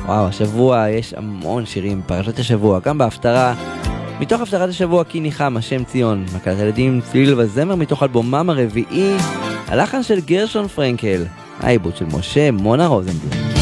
וואו, השבוע יש המון שירים, פרשת השבוע, גם בהפטרה. מתוך הפטרת השבוע כי ניחם, השם ציון, מקהלת ילדים, צליל וזמר מתוך אלבומם הרביעי, הלחן של גרשון פרנקל, העיבוד של משה מונה רוזנבלום.